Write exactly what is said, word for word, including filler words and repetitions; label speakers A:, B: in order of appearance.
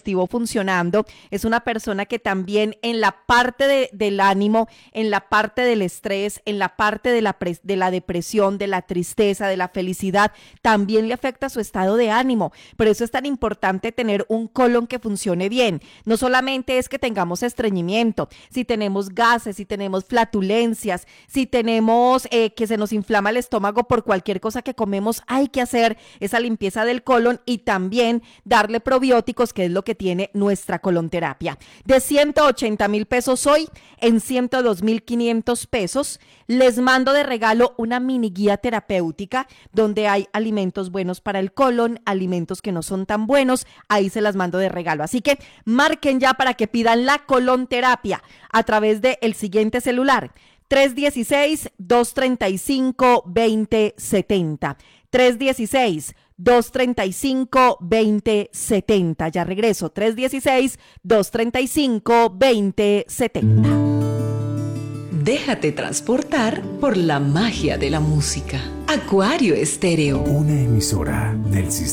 A: digestivo funcionando, es una persona que también en la parte de, del ánimo, en la parte del estrés, en la parte de la, pre, de la depresión, de la tristeza, de la felicidad, también le afecta su estado de ánimo. Por eso es tan importante tener un colon que funcione bien. No solamente es que tengamos estreñimiento, si tenemos gases, si tenemos flatulencias, si tenemos eh, que se nos inflama el estómago por cualquier cosa que comemos, hay que hacer esa limpieza del colon y también darle probióticos, que es lo que tiene nuestra colonterapia. De ciento ochenta mil pesos hoy, en ciento dos mil quinientos pesos, les mando de regalo una mini guía terapéutica donde hay alimentos buenos para el colon, alimentos que no son tan buenos, ahí se las mando de regalo. Así que marquen ya para que pidan la colonterapia a través del siguiente celular, tres uno seis, dos tres cinco, dos cero siete cero, tres uno seis, dos tres cinco, dos cero siete cero. Ya regreso, tres uno seis, dos tres cinco, dos cero siete cero.
B: Déjate transportar por la magia de la música. Acuario Estéreo.
C: Una emisora del sistema.